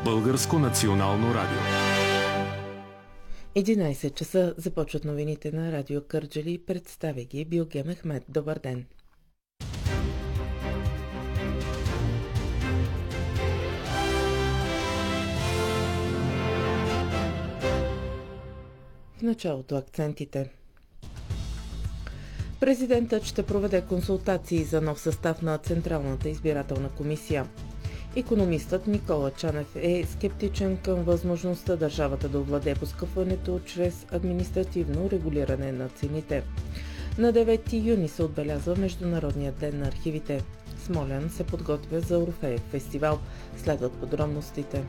Българско национално радио. 11 часа започват новините на Радио Кърджали. Представя ги Билге Мехмед. Добър ден! В началото акцентите. Президентът ще проведе консултации за нов състав на Централната избирателна комисия. Икономистът Никола Чанев е скептичен към възможността държавата да овладее поскъпването чрез административно регулиране на цените. На 9 юни се отбелязва Международният ден на архивите. Смолян се подготвя за Орфеев фестивал. Следват подробностите.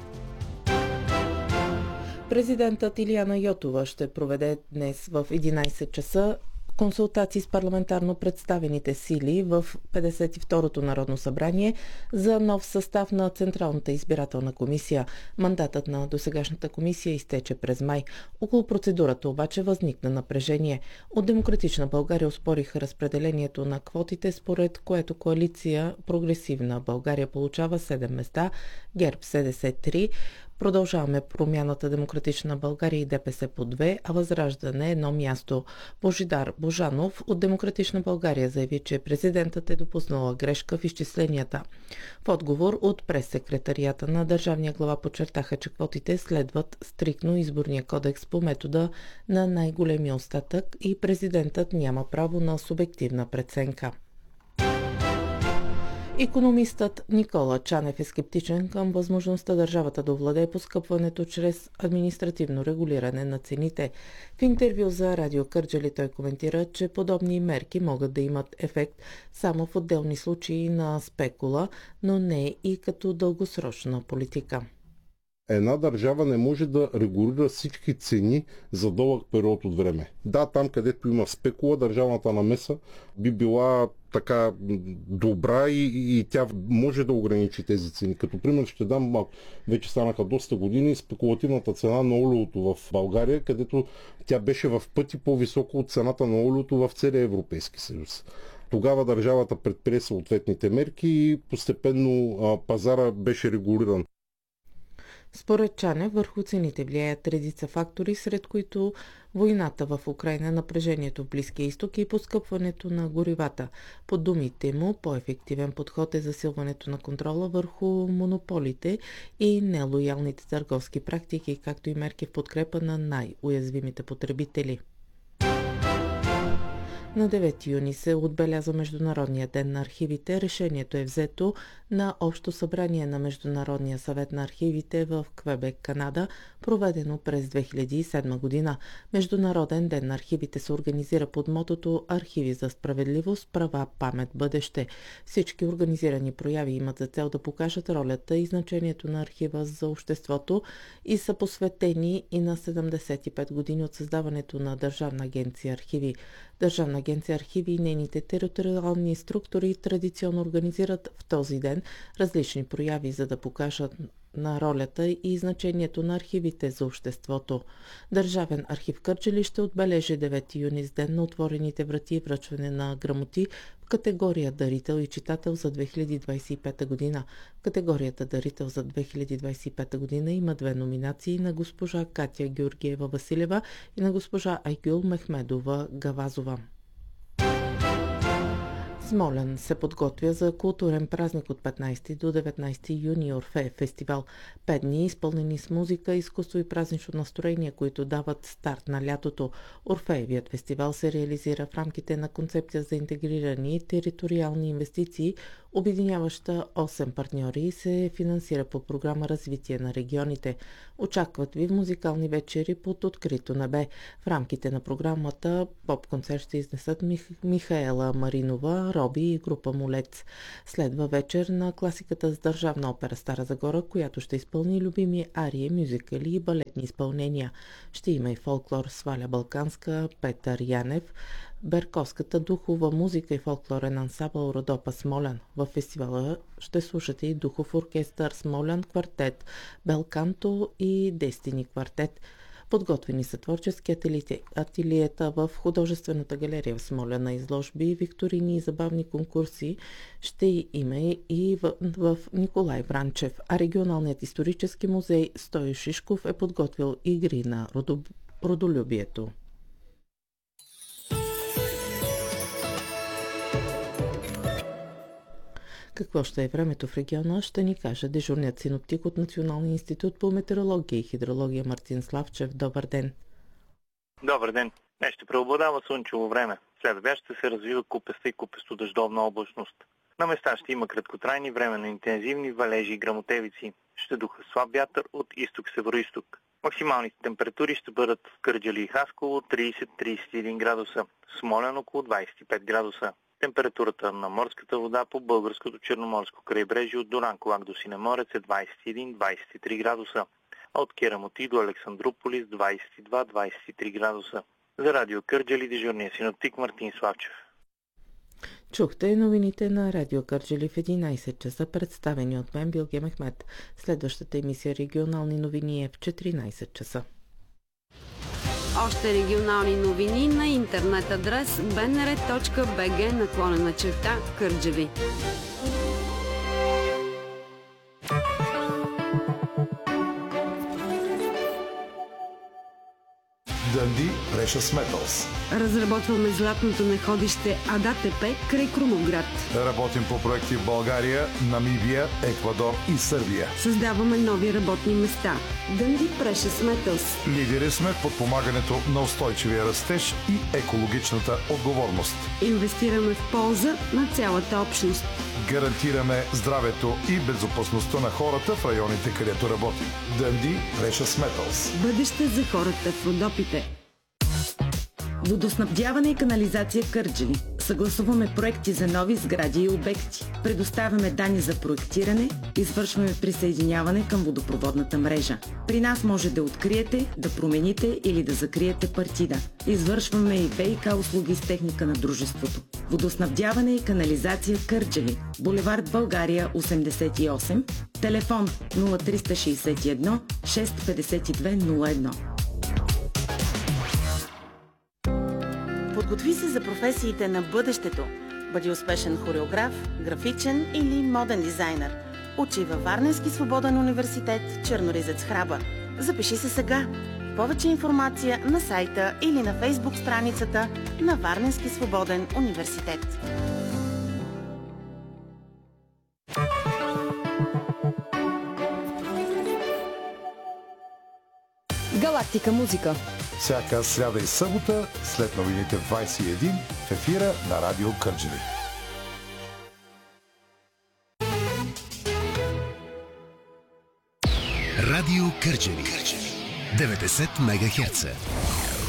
Президентът Илияна Йотова ще проведе днес в 11 часа консултации с парламентарно представените сили в 52-то Народно събрание за нов състав на Централната избирателна комисия. Мандатът на досегашната комисия изтече през май. Около процедурата обаче възникна напрежение. От Демократична България оспориха разпределението на квотите, според което коалиция Прогресивна България получава 7 места, ГЕРБ 73, Продължаваме промяната Демократична България и ДПС по 2, а Възраждане 1 място. Божидар Божанов от Демократична България заяви, че президентът е допуснала грешка в изчисленията. В отговор от прес-секретарията на държавния глава подчертаха, че квотите следват стриктно изборния кодекс по метода на най-големия остатък и президентът няма право на субективна преценка. Икономистът Никола Чанев е скептичен към възможността държавата да овладее поскъпването чрез административно регулиране на цените. В интервю за Радио Кърджали той коментира, че подобни мерки могат да имат ефект само в отделни случаи на спекула, но не и като дългосрочна политика. Една държава не може да регулира всички цени за дълъг период от време. Да, там където има спекула, държавната намеса би била така добра и тя може да ограничи тези цени. Като пример ще дам, вече станаха доста години, спекулативната цена на олиото в България, където тя беше в пъти по-високо от цената на олиото в целия Европейски съюз. Тогава държавата предприе съответните мерки и постепенно пазара беше регулиран. Според Чанев, върху цените влияят редица фактори, сред които войната в Украйна, напрежението в Близкия изток и поскъпването на горивата. По думите му, по-ефективен подход е засилването на контрола върху монополите и нелоялните търговски практики, както и мерки в подкрепа на най-уязвимите потребители. На 9 юни се отбелязва Международния ден на архивите. Решението е взето на Общо събрание на Международния съвет на архивите в Квебек, Канада, проведено през 2007 година. Международен ден на архивите се организира под мотото "Архиви за справедливост, права, памет, бъдеще". Всички организирани прояви имат за цел да покажат ролята и значението на архива за обществото и са посветени и на 75 години от създаването на Държавна агенция архиви. Държавна агенция архиви и нейните териториални структури традиционно организират в този ден различни прояви, за да покажат на ролята и значението на архивите за обществото. Държавен архив Кърджали ще отбележи 9 юни с ден на отворените врати и връчване на грамоти в категория Дарител и читател за 2025 година. В категорията Дарител за 2025 година има 2 номинации на госпожа Катя Георгиева Василева и на госпожа Айгюл Мехмедова Гавазова. Смолян се подготвя за културен празник от 15 до 19 юни Орфеев фестивал. 5 дни изпълнени с музика, изкуство и празнично настроение, които дават старт на лятото. Орфеевият фестивал се реализира в рамките на концепция за интегрирани териториални инвестиции, обединяваща 8 партньори и се финансира по програма Развитие на регионите. Очакват ви музикални вечери под открито небе. В рамките на програмата поп-концерт ще изнесат Михаела Маринова, Роби и група Молец. Следва вечер на класиката с Държавна опера Стара Загора, която ще изпълни любими арии, мюзикали и балетни изпълнения. Ще има и фолклор с Валя Балканска, Петър Янев, Берковската духова музика и фолклорен ансамбъл Родопа Смолян. В фестивала ще слушате и духов оркестър Смолян квартет, Белканто и Дестини квартет. Подготвени са творчески ателиета в художествената галерия в Смолян, изложби, викторини и забавни конкурси ще има и в Николай Вранчев, а регионалният исторически музей Стойо Шишков е подготвил игри на родолюбието. Какво ще е времето в региона, ще ни каже дежурният синоптик от Националния институт по метеорология и хидрология Мартин Славчев. Добър ден! Добър ден! Днес ще преобладава слънчево време. След обяд ще се развива купеста и купесто-дъждовна облачност. На места ще има краткотрайни временно интензивни валежи и гръмотевици. Ще духа слаб вятър от изток-североизток. Максималните температури ще бъдат в Кърджали и Хасково 30-31 градуса, Смолян около 25 градуса. Температурата на морската вода по българското черноморско крайбрежие от Дуранкулак до Синеморец е 21-23 градуса, а от Керамоти до Александрополис 22-23 градуса. За радио Кърджали дежурния синоптик Мартин Славчев. Чухте новините на Радио Кърджали в 11 часа, представени от мен Билге Мехмет. Следващата емисия регионални новини е в 14 часа. Още регионални новини на интернет адрес bnr.bg/Кърджали. Dundee Precious Metals. Разработваме златното находище АДАТП край Крумовград. Работим по проекти в България, Намибия, Еквадор и Сърбия. Създаваме нови работни места. Dundee Precious Metals. Лидери сме в подпомагането на устойчивия растеж и екологичната отговорност. Инвестираме в полза на цялата общност. Гарантираме здравето и безопасността на хората в районите, където работим. Dundee Precious Metals. Бъдеще за хората в Родопите. Водоснабдяване и канализация Кърджали. Съгласуваме проекти за нови сгради и обекти. Предоставяме данни за проектиране, извършваме присъединяване към водопроводната мрежа. При нас може да откриете, да промените или да закриете партида. Извършваме и ВиК услуги с техника на дружеството. Водоснабдяване и канализация Кърджали. Булевард България 88. Телефон 0361 652 01. Подготви се за професиите на бъдещето. Бъди успешен хореограф, графичен или моден дизайнер. Учи във Варненски свободен университет Черноризец Храбър. Запиши се сега. Повече информация на сайта или на фейсбук страницата на Варненски свободен университет. Галактика музика. Всяка сряда и събота след новините в 21 в ефира на Радио Кърджали. Радио Кърджали 90 МГц.